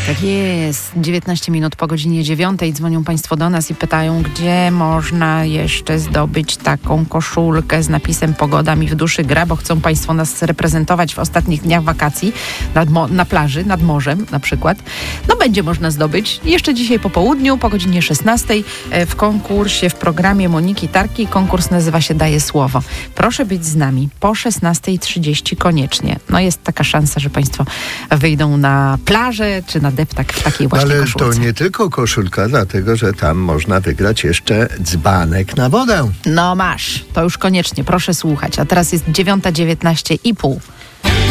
Tak jest. 19 minut po godzinie 9 dzwonią Państwo do nas i pytają, gdzie można jeszcze zdobyć taką koszulkę z napisem "Pogoda mi w duszy gra", bo chcą Państwo nas reprezentować w ostatnich dniach wakacji na plaży, nad morzem na przykład. No będzie można zdobyć jeszcze dzisiaj po południu, po godzinie 16 w konkursie, w programie Moniki Tarki. Konkurs nazywa się "Daję słowo". Proszę być z nami po 16:30 koniecznie. No jest taka szansa, że Państwo wyjdą na plażę czy na deptak w takiej właśnie koszulce. Ale to nie tylko koszulka, dlatego że tam można wygrać jeszcze dzbanek na wodę. No masz, to już koniecznie, proszę słuchać. A teraz jest 9:19:30.